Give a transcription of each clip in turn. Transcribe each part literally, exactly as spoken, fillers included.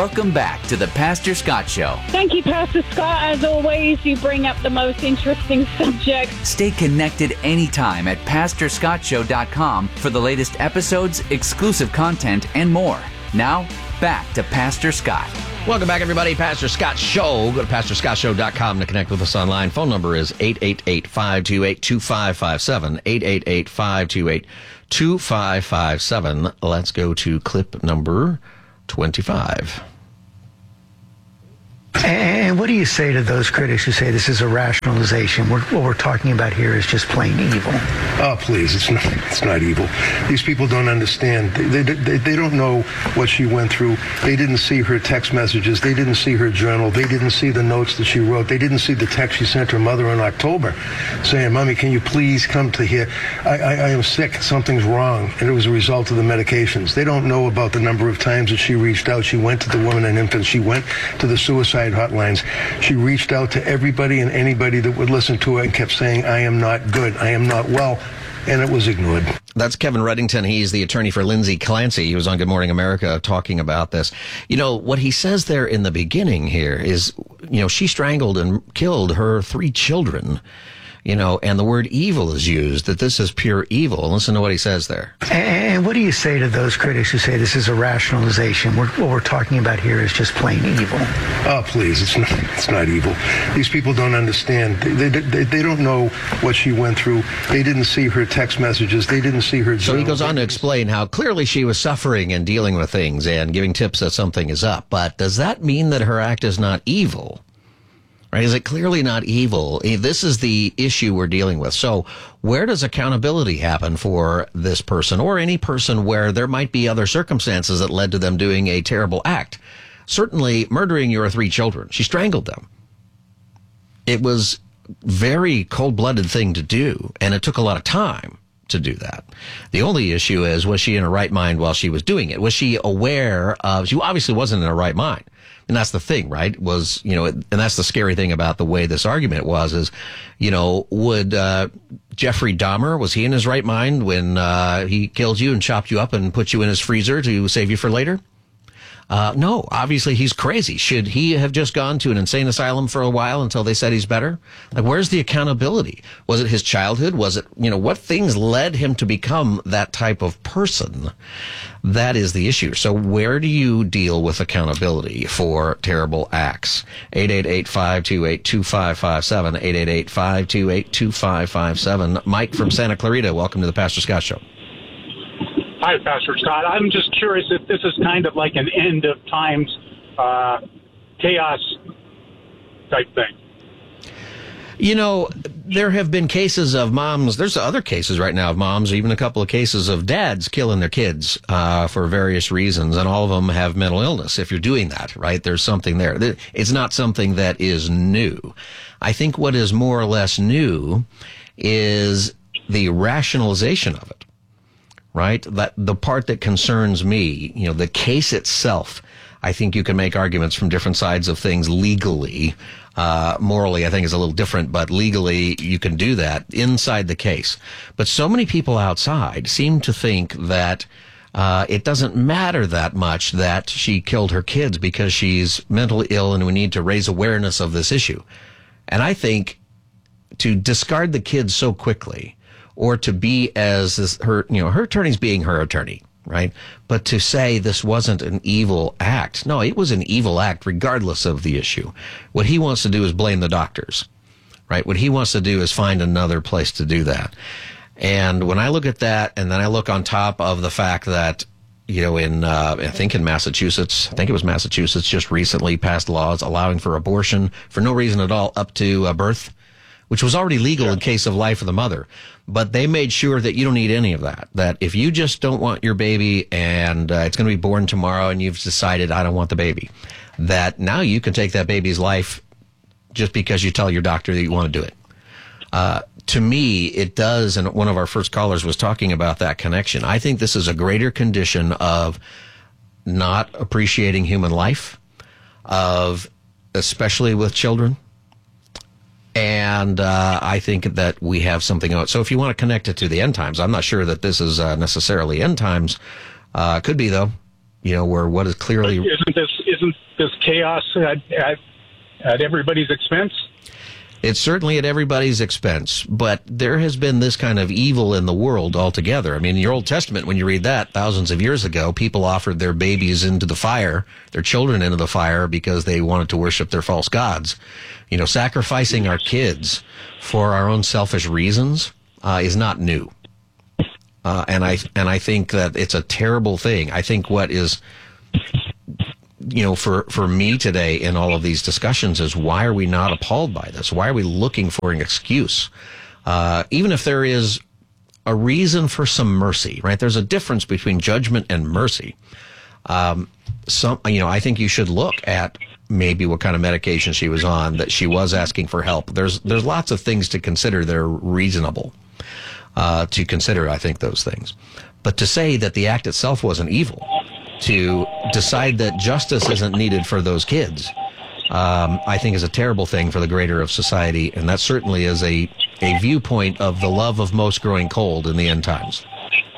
Welcome back to the Pastor Scott Show. Thank you, Pastor Scott. As always, you bring up the most interesting subjects. Stay connected anytime at pastor scott show dot com for the latest episodes, exclusive content, and more. Now, back to Pastor Scott. Welcome back, everybody. Pastor Scott Show. Go to pastor scott show dot com to connect with us online. Phone number is eight eight eight, five two eight, two five five seven, eight eight eight, five two eight, two five five seven. Let's go to clip number twenty-five. And what do you say to those critics who say this is a rationalization? We're, what we're talking about here is just plain evil. Oh, please, it's not, it's not evil. These people don't understand. They, they, they, they don't know what she went through. They didn't see her text messages. They didn't see her journal. They didn't see the notes that she wrote. They didn't see the text she sent her mother in October saying, Mommy, can you please come to here? I, I, I am sick. Something's wrong. And it was a result of the medications. They don't know about the number of times that she reached out. She went to the women and infants. She went to the suicide hotlines. She reached out to everybody and anybody that would listen to her and kept saying, I am not good, I am not well, and it was ignored. That's Kevin Reddington. He's the attorney for Lindsay Clancy. He was on Good Morning America talking about this. You know, what he says there in the beginning here is, you know, she strangled and killed her three children. You know, and the word evil is used, that this is pure evil. Listen to what he says there. And what do you say to those critics who say this is a rationalization? We're, what we're talking about here is just plain evil. Oh, please, it's not, it's not evil. These people don't understand. They, they, they, they don't know what she went through. They didn't see her text messages. They didn't see her journal. So he goes on to explain how clearly she was suffering and dealing with things and giving tips that something is up. But does that mean that her act is not evil? Right? Is it clearly not evil? This is the issue we're dealing with. So where does accountability happen for this person or any person where there might be other circumstances that led to them doing a terrible act? Certainly murdering your three children. She strangled them. It was a very cold-blooded thing to do, and it took a lot of time to do that. The only issue is, was she in her right mind while she was doing it? Was she aware of, she obviously wasn't in her right mind. And that's the thing, right? Was, you know, and that's the scary thing about the way this argument was is, you know, would, uh, Jeffrey Dahmer, was he in his right mind when, uh, he killed you and chopped you up and put you in his freezer to save you for later? Uh, no, obviously he's crazy. Should he have just gone to an insane asylum for a while until they said he's better? Like, where's the accountability? Was it his childhood? Was it, you know, what things led him to become that type of person? That is the issue. So where do you deal with accountability for terrible acts? eight eight eight, five two eight, two five five seven, eight eight eight, five two eight, two five five seven. Mike from Santa Clarita, welcome to the Pastor Scott Show. Hi, Pastor Scott. I'm just curious if this is kind of like an end of times uh, chaos type thing. You know, there have been cases of moms. There's other cases right now of moms, even a couple of cases of dads killing their kids uh, for various reasons, and all of them have mental illness. If you're doing that, right, there's something there. It's not something that is new. I think what is more or less new is the rationalization of it. Right? That the part that concerns me, you know, the case itself, I think you can make arguments from different sides of things legally. Uh, morally, I think is a little different, but legally you can do that inside the case. But so many people outside seem to think that uh, it doesn't matter that much that she killed her kids because she's mentally ill and we need to raise awareness of this issue. And I think to discard the kids so quickly, or to be as this, her, you know, her attorney's being her attorney, right? But to say this wasn't an evil act. No, it was an evil act regardless of the issue. What he wants to do is blame the doctors, right? What he wants to do is find another place to do that. And when I look at that, and then I look on top of the fact that, you know, in, uh, I think in Massachusetts, I think it was Massachusetts just recently passed laws allowing for abortion for no reason at all up to uh, birth, which was already legal in case of life of the mother. But they made sure that you don't need any of that. That if you just don't want your baby and uh, it's going to be born tomorrow and you've decided, I don't want the baby, that now you can take that baby's life just because you tell your doctor that you want to do it. Uh, to me, it does, and one of our first callers was talking about that connection. I think this is a greater condition of not appreciating human life, of especially with children. And uh, I think that we have something else. So if you want to connect it to the end times, I'm not sure that this is uh, necessarily end times. Uh, could be, though. You know, where what is clearly isn't this isn't this chaos at, at, at everybody's expense? It's certainly at everybody's expense, but there has been this kind of evil in the world altogether. I mean, in your Old Testament, when you read that, thousands of years ago, people offered their babies into the fire, their children into the fire, because they wanted to worship their false gods. You know, sacrificing our kids for our own selfish reasons uh, is not new. Uh, and I and I think that it's a terrible thing. I think what is, you know, for, for me today in all of these discussions is, why are we not appalled by this? Why are we looking for an excuse? Uh, even if there is a reason for some mercy, right? There's a difference between judgment and mercy. Um, some, you know, I think you should look at maybe what kind of medication she was on, that she was asking for help. There's, there's lots of things to consider that are reasonable, uh, to consider, I think, those things. But to say that the act itself wasn't evil, to decide that justice isn't needed for those kids, um, I think is a terrible thing for the greater of society, and that certainly is a, a viewpoint of the love of most growing cold in the end times.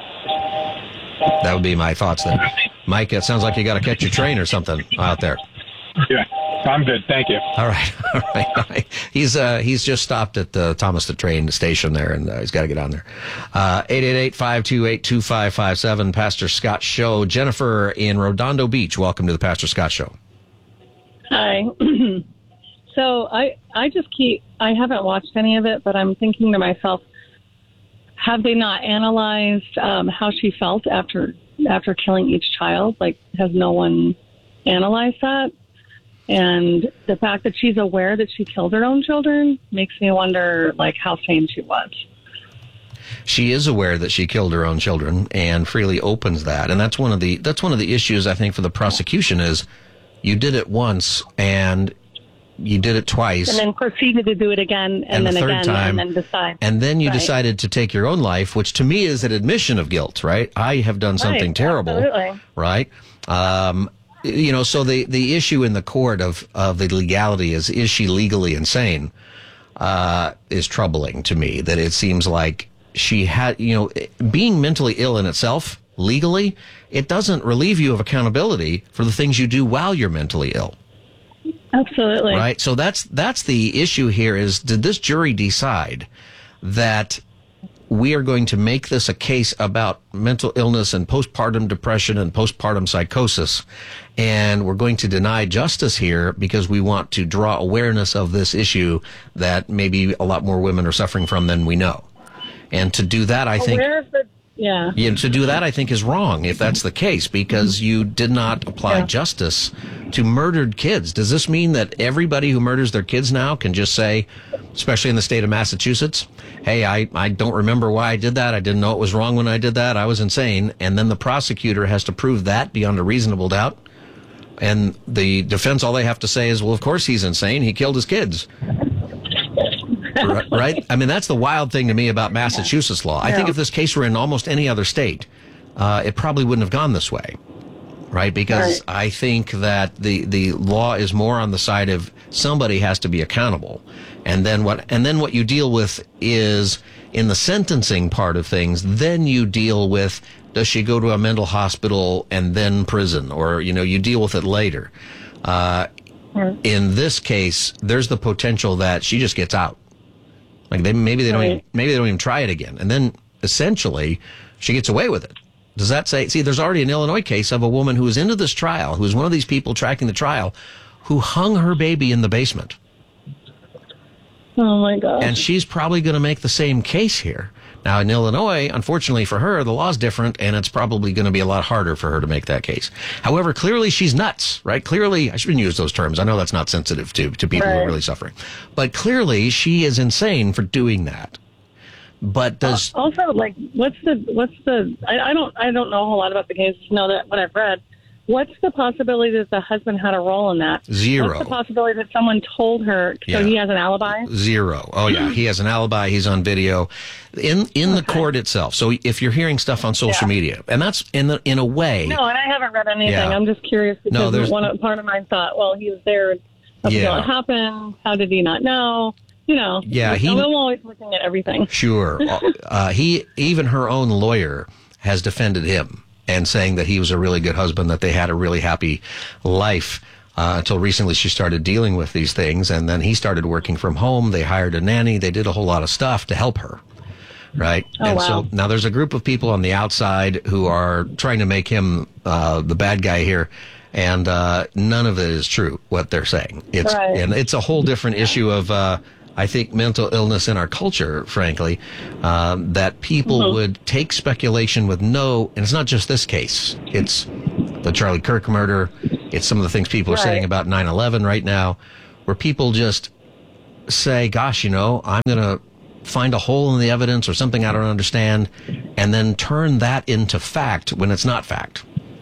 That would be my thoughts there. Mike, it sounds like you got to catch your train or something out there. Yeah, I'm good. Thank you. All right. All right. All right. He's, uh, he's just stopped at the Thomas the Train station there, and uh, he's got to get on there. Uh, eight eight eight, five two eight, two five five seven, Pastor Scott Show. Jennifer in Redondo Beach, welcome to the Pastor Scott Show. Hi. So I, I just keep, I haven't watched any of it, but I'm thinking to myself, have they not analyzed um, how she felt after after killing each child? Like, has no one analyzed that? And the fact that she's aware that she killed her own children makes me wonder, like, how sane she was. She is aware that she killed her own children and freely opens that. And that's one of the, that's one of the issues, I think, for the prosecution is you did it once and you did it twice. And then proceeded to do it again and, and then the third again time, and then decide. And then you right. decided to take your own life, which to me is an admission of guilt, right? I have done something right, terrible, absolutely. right? Um, you know, so the, the issue in the court of, of the legality is, is she legally insane, uh, is troubling to me. That it seems like she had, you know, being mentally ill in itself, legally, it doesn't relieve you of accountability for the things you do while you're mentally ill. Absolutely. Right. So that's, that's the issue here is, did this jury decide that we are going to make this a case about mental illness and postpartum depression and postpartum psychosis, and we're going to deny justice here because we want to draw awareness of this issue that maybe a lot more women are suffering from than we know. And to do that, I think, Where is the, yeah. yeah, to do that, I think is wrong if that's the case, because you did not apply Yeah. justice to murdered kids. Does this mean that everybody who murders their kids now can just say, especially in the state of Massachusetts, hey, I, I don't remember why I did that. I didn't know it was wrong when I did that. I was insane. And then the prosecutor has to prove that beyond a reasonable doubt. And the defense, all they have to say is, well, of course he's insane. He killed his kids. Right? I mean, that's the wild thing to me about Massachusetts law. I think if this case were in almost any other state, uh, it probably wouldn't have gone this way. Right? Because right. I think that the, the law is more on the side of somebody has to be accountable. And then what, and then what you deal with is in the sentencing part of things, then you deal with, does she go to a mental hospital and then prison? Or, you know, you deal with it later. Uh, in this case, there's the potential that she just gets out. Like they, maybe they don't, right. even, maybe they don't even try it again. And then essentially she gets away with it. Does that say, see, there's already an Illinois case of a woman who was into this trial, who was one of these people tracking the trial, who hung her baby in the basement. Oh, my God. And she's probably going to make the same case here. Now, in Illinois, unfortunately for her, the law's different, and it's probably going to be a lot harder for her to make that case. However, clearly she's nuts, right? Clearly, I shouldn't use those terms. I know that's not sensitive to, to people right. who are really suffering. But clearly, she is insane for doing that. But does also, like, what's the what's the I, I don't I don't know a whole lot about the case. Know that what I've read. What's the possibility that the husband had a role in that? Zero. What's the possibility that someone told her so yeah. he has an alibi? Zero. Oh yeah, he has an alibi. He's on video in in the okay. court itself. So if you're hearing stuff on social yeah. media, and that's in the in a way. No, and I haven't read anything. Yeah. I'm just curious because no, one part of mine thought, well, he was there up yeah. until it happened. How did he not know? You know, yeah, he, I'm always looking at everything. Sure. uh, he, even her own lawyer has defended him and saying that he was a really good husband, that they had a really happy life. Uh, until recently, she started dealing with these things, and then he started working from home. They hired a nanny. They did a whole lot of stuff to help her, right? Oh, and wow. so now there's a group of people on the outside who are trying to make him uh, the bad guy here, and uh, none of it is true, what they're saying. It's Right. And it's a whole different issue of, uh, I think, mental illness in our culture, frankly, um, that people Mm-hmm. would take speculation with no, and it's not just this case. It's the Charlie Kirk murder. It's some of the things people are Right. saying about nine eleven right now, where people just say, gosh, you know, I'm going to find a hole in the evidence or something I don't understand, and then turn that into fact when it's not fact.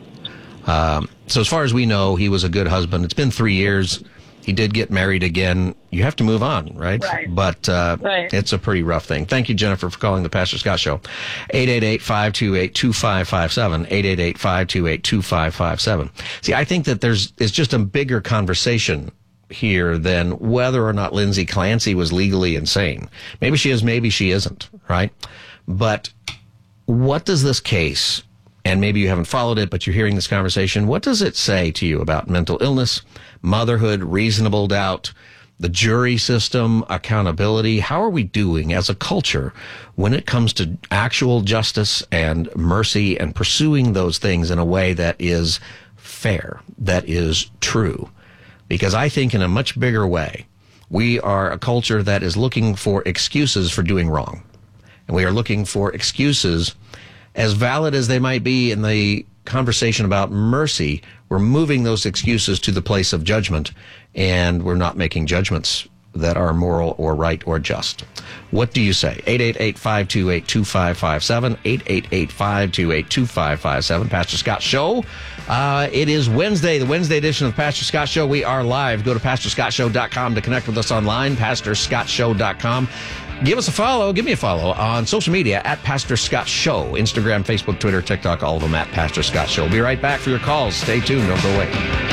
Um, so as far as we know, he was a good husband. It's been three years. He did get married again. You have to move on, right? Right. But uh, Right. it's a pretty rough thing. Thank you, Jennifer, for calling the Pastor Scott Show. eight eight eight, five two eight, two five five seven. eight eight eight, five two eight, two five five seven. See, I think that there's it's just a bigger conversation here than whether or not Lindsay Clancy was legally insane. Maybe she is, maybe she isn't, right? But what does this case, and maybe you haven't followed it, but you're hearing this conversation, what does it say to you about mental illness, motherhood, reasonable doubt, the jury system, accountability? How are we doing as a culture when it comes to actual justice and mercy and pursuing those things in a way that is fair, that is true? Because I think in a much bigger way, we are a culture that is looking for excuses for doing wrong. And we are looking for excuses, as valid as they might be in the conversation about mercy. We're moving those excuses to the place of judgment, and we're not making judgments that are moral or right or just. What do you say? eight eight eight, five two eight, two five five seven, eight eight eight, five two eight, two five five seven. Pastor Scott Show. Uh, it is Wednesday, the Wednesday edition of the Pastor Scott Show. We are live. Go to pastor scott show dot com to connect with us online, pastor scott show dot com. Give us a follow. Give me a follow on social media at Pastor Scott Show. Instagram, Facebook, Twitter, TikTok, all of them at Pastor Scott Show. We'll be right back for your calls. Stay tuned. Don't go away.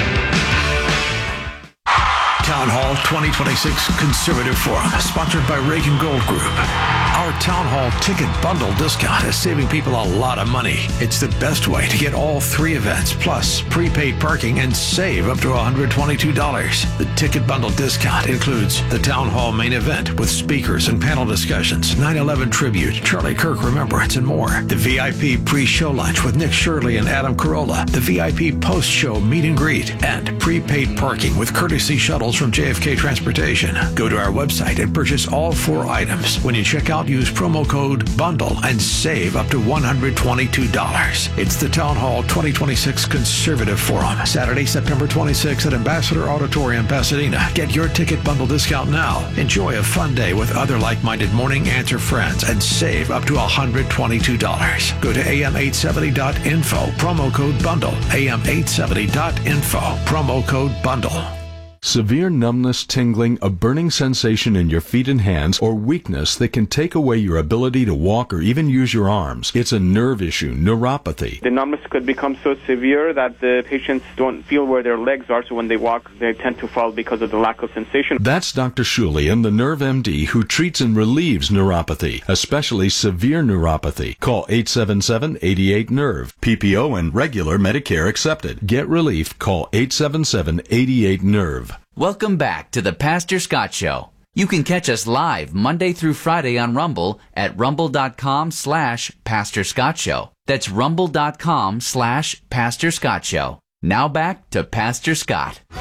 Town Hall twenty twenty-six Conservative Forum, sponsored by Reagan Gold Group. Our Town Hall ticket bundle discount is saving people a lot of money. It's the best way to get all three events, plus prepaid parking, and save up to one hundred twenty-two dollars. The ticket bundle discount includes the Town Hall main event with speakers and panel discussions, nine eleven tribute, Charlie Kirk remembrance, and more. The V I P pre-show lunch with Nick Shirley and Adam Carolla. The V I P post-show meet and greet. And prepaid parking with courtesy shuttles from J F K Transportation. Go to our website and purchase all four items. When you check out, use promo code BUNDLE and save up to one hundred twenty-two dollars. It's the Town Hall twenty twenty-six Conservative Forum, Saturday, September twenty-sixth at Ambassador Auditorium, Pasadena. Get your ticket bundle discount now. Enjoy a fun day with other like-minded Morning Answer friends and save up to one hundred twenty-two dollars. Go to A M eight seventy dot info, promo code BUNDLE. A M eight seventy dot info, promo code BUNDLE. Severe numbness, tingling, a burning sensation in your feet and hands, or weakness that can take away your ability to walk or even use your arms. It's a nerve issue, neuropathy. The numbness could become so severe that the patients don't feel where their legs are, so when they walk, they tend to fall because of the lack of sensation. That's Doctor Shulian, the Nerve M D, who treats and relieves neuropathy, especially severe neuropathy. Call eight seven seven, eight eight, nerve. P P O and regular Medicare accepted. Get relief. Call eight seven seven, eight eight, nerve. Welcome back to the Pastor Scott Show. You can catch us live Monday through Friday on Rumble at rumble.com slash Pastor Scott Show. That's rumble.com slash Pastor Scott Show. Now back to Pastor Scott.